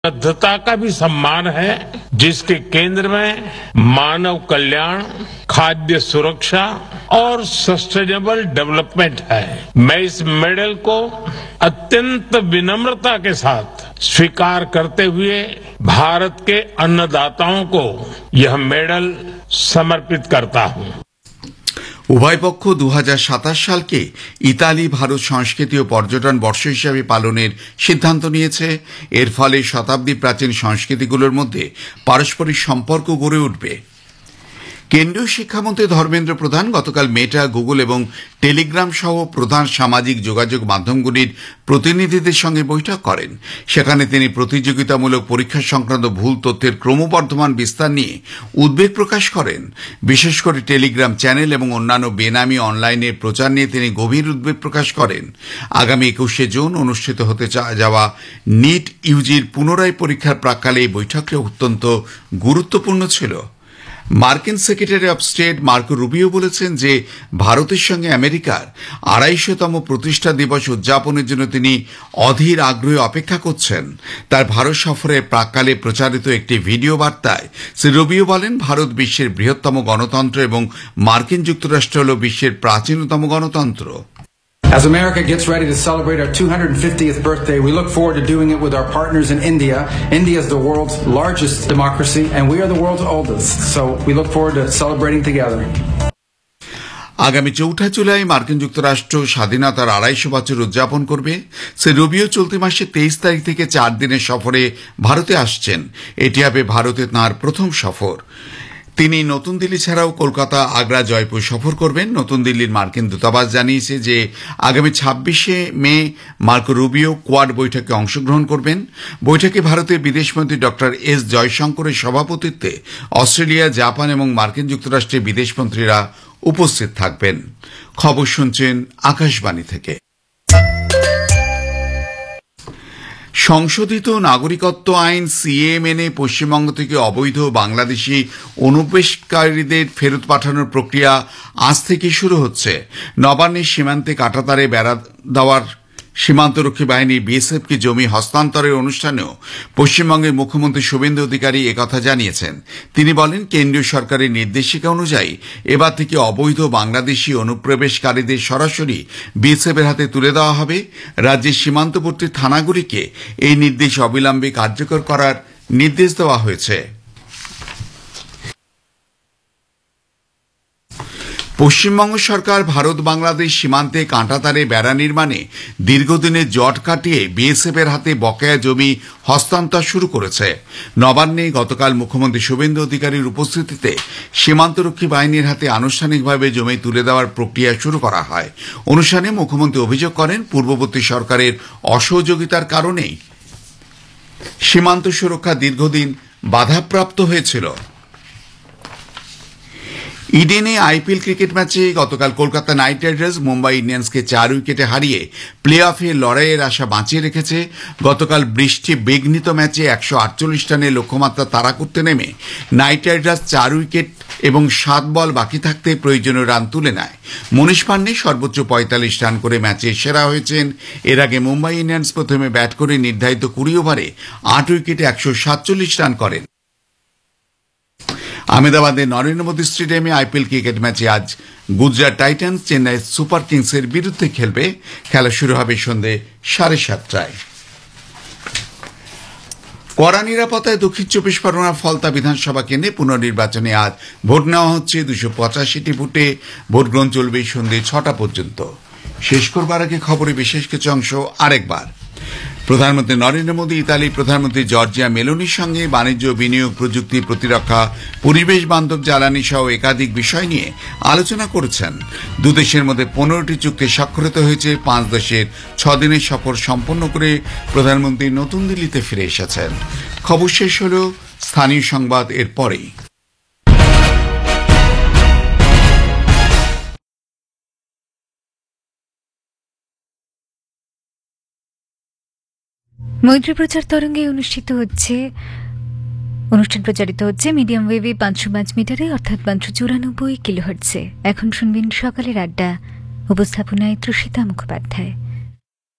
बद्धता का भी सम्मान है जिसके केंद्र में मानव कल्याण, खाद्य सुरक्षा और सस्टेनेबल डेवलपमेंट है। मैं इस मेडल को अत्यंत विनम्रता के साथ स्वीकार करते हुए भारत के अन्नदाताओं को यह मेडल समर्पित करता हूं। উভয় পক্ষ 2027 সালকে ইতালি ভারত সংস্কৃতি ও পর্যটন বর্ষ হিসেবে পালনের সিদ্ধান্ত নিয়েছে। এর ফলে শতাব্দী প্রাচীন সংস্কৃতিগুলোর মধ্যে পারস্পরিক সম্পর্ক গড়ে উঠবে। কেন্দ্রীয় শিক্ষামন্ত্রী ধর্মেন্দ্র প্রধান গতকাল মেটা, গুগল এবং টেলিগ্রাম সহ প্রধান সামাজিক যোগাযোগ মাধ্যমগুলির প্রতিনিধিদের সঙ্গে বৈঠক করেন। সেখানে তিনি প্রতিযোগিতামূলক পরীক্ষা সংক্রান্ত ভুল তথ্যের ক্রমবর্ধমান বিস্তার নিয়ে উদ্বেগ প্রকাশ করেন। বিশেষ করে টেলিগ্রাম চ্যানেল এবং অন্যান্য বেনামি অনলাইনে প্রচার নিয়ে তিনি গভীর উদ্বেগ প্রকাশ করেন। আগামী 21শে জুন অনুষ্ঠিত হতে যাওয়া নিট ইউজির পুনরায় পরীক্ষার প্রাক্কালে এই বৈঠকটি অত্যন্ত গুরুত্বপূর্ণ ছিল। মার্কিন secretary of state Marco Rubio বলেছেন যে ভারতের সঙ্গে আমেরিকার 250তম প্রতিষ্ঠা দিবস উদযাপনের জন্য তিনি অধীর আগ্রহে অপেক্ষা করছেন। তার ভারত সফরের প্রাক্কালে প্রচারিত একটি ভিডিও বার্তায় শ্রী রুবিও বলেন, ভারত বিশ্বের বৃহত্তম গণতন্ত্র এবং মার্কিন যুক্তরাষ্ট্র হল বিশ্বের প্রাচীনতম গণতন্ত্র। As America gets ready to celebrate our 250th birthday, we look forward to doing it with our partners in India. India is the world's largest democracy, and we are the world's oldest. So we look forward to celebrating together. আগামী 4 জুলাই মার্কিন যুক্তরাষ্ট্র স্বাধীনতার 250 বছর উদযাপন করবে। Shri Rubio চলতি মাসে 23 তারিখ থেকে 4 দিনের সফরে ভারতে আসছেন। এটি হবে ভারতে তাঁর প্রথম সফর। তিনি নতুন দিল্লি ছাড়াও কলকাতা, আগ্রা, জয়পুর সফর করবেন। নতুন দিল্লির মার্কিন দূতাবাস জানিয়েছে যে আগামী 26শে মে মার্কো রুবিও কোয়াড বৈঠকে অংশগ্রহণ করবেন। বৈঠকে ভারতের বিদেশমন্ত্রী ডক্টর এস জয়শঙ্করের সভাপতিত্বে অস্ট্রেলিয়া, জাপান এবং মার্কিন যুক্তরাষ্ট্রের বিদেশমন্ত্রীরা উপস্থিত থাকবেন। খবর শুনছেন আকাশবাণী থেকে। সংশোধিত নাগরিকত্ব আইন সিএএ মেনে পশ্চিমবঙ্গ থেকে অবৈধ বাংলাদেশি অনুপ্রবেশকারীদের ফেরত পাঠানোর প্রক্রিয়া আজ থেকে শুরু হচ্ছে। নবান্নের সীমান্তে কাঁটাতারে বেড়া দেওয়ার সীমান্তরক্ষী বাহিনী বিএসএফকে জমি হস্তান্তরের অনুষ্ঠানেও পশ্চিমবঙ্গের মুখ্যমন্ত্রী শুভেন্দু অধিকারী একথা জানিয়েছেন। তিনি বলেন, কেন্দ্রীয় সরকারের নির্দেশিকা অনুযায়ী এবার থেকে অবৈধ বাংলাদেশি অনুপ্রবেশকারীদের সরাসরি বিএসএফের হাতে তুলে দেওয়া হবে। রাজ্যের সীমান্তবর্তী থানাগুলিকে এই নির্দেশ অবিলম্বে কার্যকর করার নির্দেশ দেওয়া হয়েছে। পশ্চিমবঙ্গ সরকার ভারত বাংলাদেশ সীমান্তে কাঁটাতারে বেড়া নির্মাণে দীর্ঘদিনের জট কাটিয়ে বিএসএফের হাতে বকেয়া জমি হস্তান্তর শুরু করেছে। নবান্নে গতকাল মুখ্যমন্ত্রী শুভেন্দু অধিকারীর উপস্থিতিতে সীমান্তরক্ষী বাহিনীর হাতে আনুষ্ঠানিকভাবে জমি তুলে দেওয়ার প্রক্রিয়া শুরু করা হয়। অনুষ্ঠানে মুখ্যমন্ত্রী অভিযোগ করেন, পূর্ববর্তী সরকারের অসহযোগিতার কারণেই সীমান্ত সুরক্ষা দীর্ঘদিন বাধাপ্রাপ্ত হয়েছিল। ইডেনে আইপিএল ক্রিকেট ম্যাচে গতকাল কলকাতা নাইট রাইডার্স মুম্বাই ইন্ডিয়ান্সকে 4 উইকেটে হারিয়ে প্লে অফে লড়াইয়ের আশা বাঁচিয়ে রেখেছে। গতকাল বৃষ্টি বিঘ্নিত ম্যাচে 148 রানের লক্ষ্যমাত্রা তাড়া করতে নেমে নাইট রাইডার্স 4 উইকেট এবং 7 বল বাকি থাকতে প্রয়োজনীয় রান তুলে নেয়। মনীষ পান্ডে সর্বোচ্চ 45 রান করে ম্যাচে সেরা হয়েছেন। এর আগে মুম্বাই ইন্ডিয়ান্স প্রথমে ব্যাট করে নির্ধারিত 20 ওভারে 8 উইকেটে 147 রান করেন। আহমেদাবাদের নরেন্দ্র মোদী স্টেডিয়ামে আইপিএল ক্রিকেট ম্যাচে আজ গুজরাট টাইটান্স চেন্নাই সুপার কিংসের বিরুদ্ধে খেলবে। খেলা শুরু হবে সন্ধ্যে 7:30টায়। কড়া নিরাপত্তায় দক্ষিণ 24 পরগনার ফলতা বিধানসভা কেন্দ্রে পুনর্নির্বাচনে আজ ভোট নেওয়া হচ্ছে। 285টি বুথে ভোট গ্রহণ চলবে সন্ধ্যে 6টা পর্যন্ত। শেষ করবার আগে খবরে বিশেষ কিছু অংশ আরেকবার। প্রধানমন্ত্রী নরেন্দ্র মোদী ইতালির প্রধানমন্ত্রী জর্জিয়া মেলোনির সঙ্গে বাণিজ্য, বিনিয়োগ, প্রযুক্তি, প্রতিরক্ষা, পরিবেশ বান্ধব জ্বালানি সহ একাধিক বিষয় নিয়ে আলোচনা করেছেন। দুদেশের মধ্যে 15টি চুক্তি স্বাক্ষরিত হয়েছে। 5 দেশের 6 দিনের সফর সম্পন্ন করে প্রধানমন্ত্রী নতুন দিল্লিতে ফিরে এসেছেন। খবর শেষ হল। স্থানীয় সংবাদ এর পরেই। মৈত্রী প্রচার তরঙ্গে অনুষ্ঠান প্রচারিত হচ্ছে মিডিয়াম ওয়েভে 505 মিটারে অর্থাৎ 594 কিলোহার্টজে। এখন শুনবেন সকালের আড্ডা। উপস্থাপনায় ত্রুষিতা মুখোপাধ্যায়।